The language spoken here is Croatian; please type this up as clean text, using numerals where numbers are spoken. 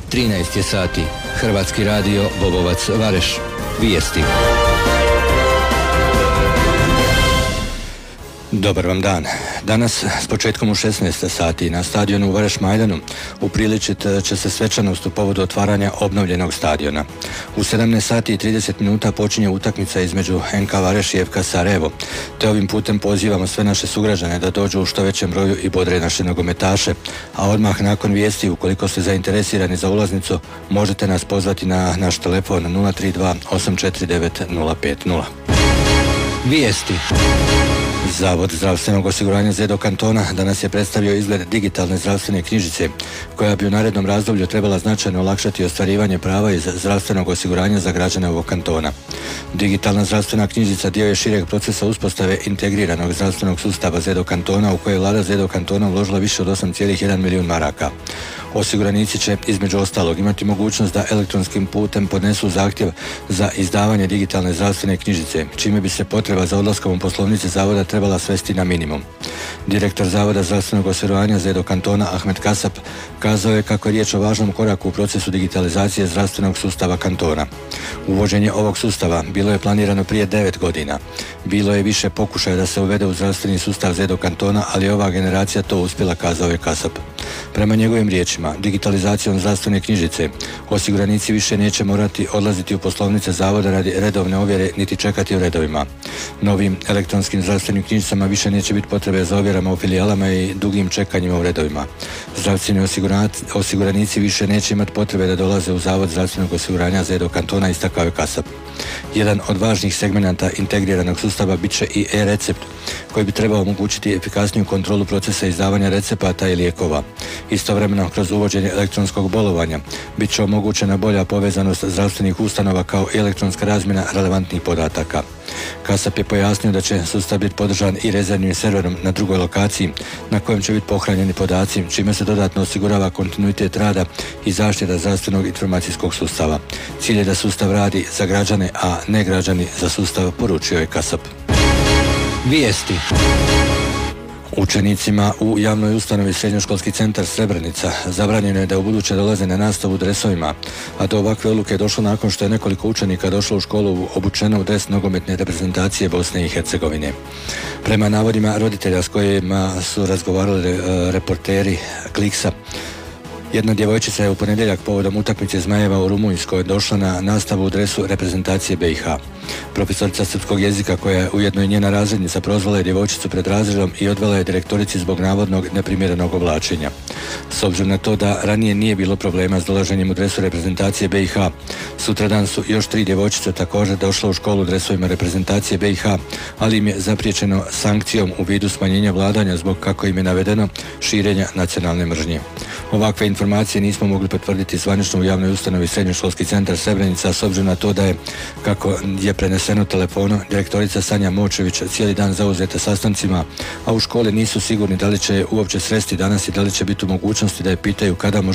13 je sati. Hrvatski radio Bobovac Vareš. Vijesti. Dobar vam dan. Danas s početkom u 16 sati na stadionu u Vareš Majdanu upriličit će se svečanost u povodu otvaranja obnovljenog stadiona. U 17 sati i 30 minuta počinje utakmica između NK Vareš i FK Sarajevo, te ovim putem pozivamo sve naše sugrađane da dođu u što većem broju i bodre naše nogometaše, a odmah nakon vijesti, ukoliko ste zainteresirani za ulaznicu, možete nas pozvati na naš telefon 032 849 050. Vijesti. Zavod zdravstvenog osiguranja ZEDO kantona danas je predstavio izgled digitalne zdravstvene knjižice koja bi u narednom razdoblju trebala značajno olakšati ostvarivanje prava iz zdravstvenog osiguranja za građane ovog kantona. Digitalna zdravstvena knjižica dio je šireg procesa uspostave integriranog zdravstvenog sustava ZEDO kantona u koje je vlada ZEDO kantona uložila više od 8,1 milijun maraka. Osiguranici će između ostalog imati mogućnost da elektronskim putem podnesu zahtjev za izdavanje digitalne zdravstvene knjižice, čime bi se potreba za odlaskom u poslovnice zavoda trebala svesti na minimum. Direktor Zavoda zdravstvenog osiguranja ZEDO kantona Ahmed Kasap kazao je kako je riječ o važnom koraku u procesu digitalizacije zdravstvenog sustava kantona. Uvođenje ovog sustava bilo je planirano prije 9 godina. Bilo je više pokušaja da se uvede u zdravstveni sustav ZEDO kantona, ali ova generacija to uspjela, kazao je Kasap. Prema njegovim riječima, digitalizacijom zdravstvene knjižice osiguranici više neće morati odlaziti u poslovnice zavoda radi redovne ovjere niti čekati u redovima. Novim elektronskim zdravstvenim knjižicama više neće biti potrebe za ovjerama u filijalama i dugim čekanjima u redovima. Zdravstveni osiguranici više neće imati potrebe da dolaze u Zavod zdravstvenog osiguranja ZEDO kantona, istakao je Kasap. Jedan od važnih segmenata integriranog sustava bit će i e-recept, koji bi trebao omogućiti efikasniju kontrolu procesa izdavanja recepata i lijekova. Istovremeno, kroz uvođenje elektronskog bolovanja bit će omogućena bolja povezanost zdravstvenih ustanova kao i elektronska razmjena relevantnih podataka. Kasap je pojasnio da će sustav biti podržan i rezervnim serverom na drugoj lokaciji na kojem će biti pohranjeni podaci, čime se dodatno osigurava kontinuitet rada i zaštita zdravstvenog informacijskog sustava. Cilj je da sustav radi za građane, a ne građani za sustav, poručio je Kasap. Vijesti. Učenicima u javnoj ustanovi Srednjoškolski centar Srebrenica zabranjeno je da ubuduće dolaze na nastavu u dresovima, a do ovakve odluke je došlo nakon što je nekoliko učenika došlo u školu obučeno u dres nogometne reprezentacije Bosne i Hercegovine. Prema navodima roditelja s kojima su razgovarali reporteri Kliksa, jedna djevojčica je u ponedjeljak povodom utakmice Zmajeva u Rumunjskoj došla na nastavu u dresu reprezentacije BiH. Profesorica srpskog jezika, koja je ujedno i njena razrednica, prozvala je djevojčicu pred razredom i odvela je direktorici zbog navodnog neprimjerenog oblačenja. S obzirom na to da ranije nije bilo problema s dolaženjem u dresu reprezentacije BiH, sutradan su još 3 djevojčice također došle u školu u dresovima reprezentacije BiH, ali im je zapriječeno sankcijom u vidu smanjenja vladanja zbog, kako im je navedeno, širenja nacionalne mržnje. Ovakve informacije nismo mogli potvrditi zvanično u javnoj ustanovi Srednjoškolski centar Srebrenica, s obzirom na to da je, kako je preneseno telefonom, direktorica Sanja Močević cijeli dan zauzeta sastancima, a u školi nisu sigurni da li će uopće sresti danas i da li će biti u mogućnosti da je pitaju kada može